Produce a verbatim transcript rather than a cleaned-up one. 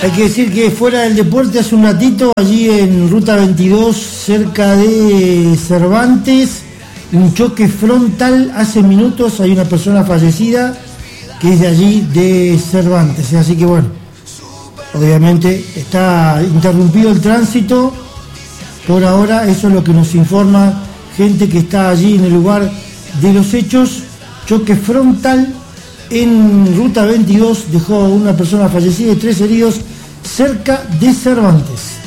Hay que decir que fuera del deporte, hace un ratito, allí en Ruta veintidós, cerca de Cervantes, un choque frontal hace minutos, hay una persona fallecida que es de allí, de Cervantes. Así que bueno, obviamente está interrumpido el tránsito. Por ahora, eso es lo que nos informa gente que está allí en el lugar de los hechos. Choque frontal en Ruta veintidós, dejó una persona fallecida y tres heridos cerca de Cervantes.